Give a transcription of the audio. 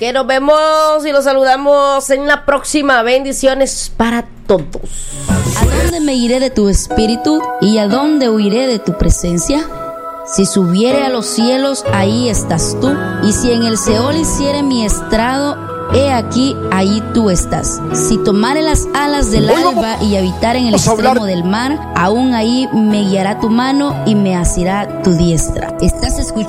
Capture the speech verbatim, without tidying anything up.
que nos vemos y los saludamos en la próxima. Bendiciones para todos. ¿A dónde me iré de tu espíritu y a dónde huiré de tu presencia? Si subiere a los cielos, ahí estás tú, y si en el Seol hiciere mi estrado, he aquí, ahí tú estás. Si tomare las alas del alba y habitar en el extremo del mar, aún ahí me guiará tu mano y me asirá tu diestra. Estás escuchando